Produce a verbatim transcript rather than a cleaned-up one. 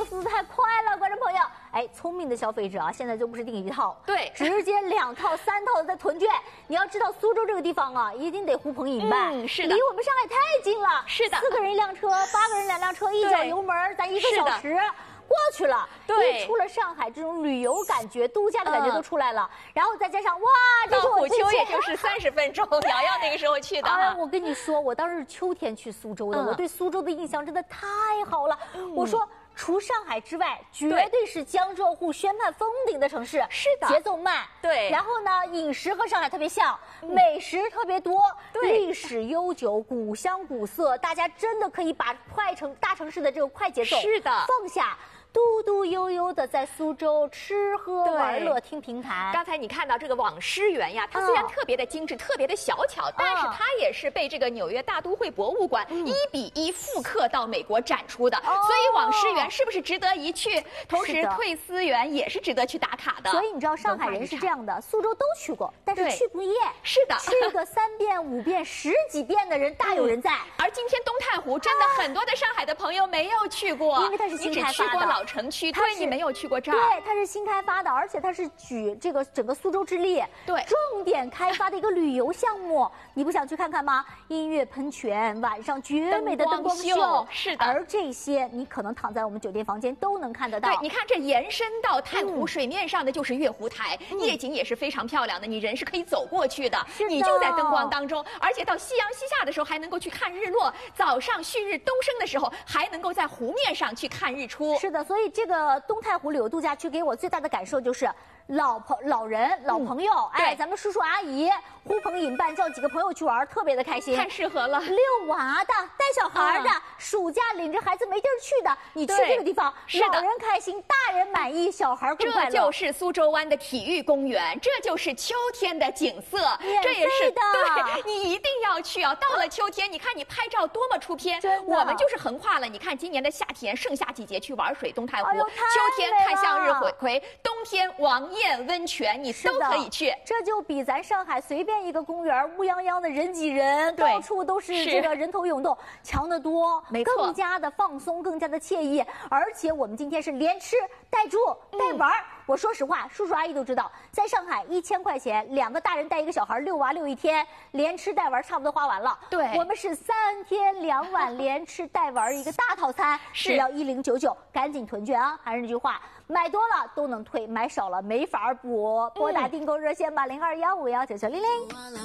购速度太快了，观众朋友。哎，聪明的消费者啊，现在就不是订一套， 对， 直接两套、三套的在囤券。你要知道，苏州这个地方啊，一定得呼朋引伴， 嗯，是的， 离我们上海太近了。 是的， 四个人一辆车，八个人两辆车，一脚油门，咱一个小时。过去了， 对， 一出了上海，这种旅游感觉、度假的感觉都出来了。嗯、然后再加上哇，这到虎丘也就是三十分钟，瑶瑶那个时候去的哈。 哎，我跟你说，我当时是秋天去苏州的，嗯、我对苏州的印象真的太好了。嗯、我说。除上海之外，绝对是江浙沪宣判封顶的城市。 是的， 节奏慢。 对。 然后呢，饮食和上海特别像，嗯、美食特别多，历史悠久，古香古色，大家真的可以把快城大城市的这个快节奏是的放下。嘟嘟悠悠的在苏州吃喝玩乐听评弹。 刚才你看到这个网师园呀，它虽然特别的精致、嗯、特别的小巧，但是它也是被这个纽约大都会博物馆一比一复刻到美国展出的。嗯、所以网师园是不是值得一去？同时退思园也是值得去打卡的。 所以你知道上海人是这样的，苏州都去过，但是去不厌。 是的， 去个三遍、五遍、十几遍的人大有人在。嗯、 而今天东太湖真的很多的上海的朋友没有去过， 因为它是新开发的。 老城区，对，你没有去过这儿。 对，它是新开发的，而且它是举这个整个苏州之力， 对， 重点开发的一个旅游项目。你不想去看看吗？音乐喷泉，晚上绝美的灯光秀， 是的。 而这些你可能躺在我们酒店房间都能看得到。 对，你看这延伸到太湖水面上的就是月湖台，嗯、夜景也是非常漂亮的，你人是可以走过去的， 是的你就在灯光当中，而且到夕阳西下的时候还能够去看日落，早上旭日东升的时候还能够在湖面上去看日出。 是的，所以这个东太湖旅游度假区给我最大的感受就是老朋老人、老朋友，嗯、哎，咱们叔叔阿姨呼朋引伴，叫几个朋友去玩，特别的开心， 太适合了。 遛娃的、带小孩的，嗯、暑假领着孩子没地儿去的，你去这个地方，老人开心，大人满意，小孩更快乐。 这就是苏州湾的体育公园，这就是秋天的景色， 这也是对，你一定要去啊！到了秋天，你看你拍照多么出片，我们就是横跨了。你看今年的夏天，盛夏季节去玩水东太湖， 哎、 秋天看向日葵，冬天王宴温泉，你都可以去。 这就比咱上海随便一个公园乌泱泱的人挤人，到处都是这个人头涌动，强得多， 没错， 更加的放松，更加的惬意。而且我们今天是连吃带住带玩。嗯我说实话，叔叔阿姨都知道，在上海一千块钱，两个大人带一个小孩遛娃遛一天，连吃带玩差不多花完了。 对， 我们是三天两晚连吃带玩一个大套餐，只要一零九九，赶紧囤券啊！还是那句话，买多了都能退，买少了没法补。拨打订购热线吧，零二幺五幺九九零零。